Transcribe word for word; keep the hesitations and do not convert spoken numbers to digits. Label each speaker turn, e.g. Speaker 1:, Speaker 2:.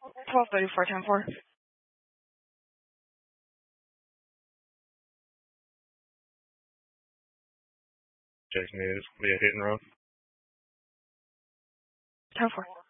Speaker 1: twelve thirty-four, ten four.
Speaker 2: Jackson is via hit and run.
Speaker 1: ten four.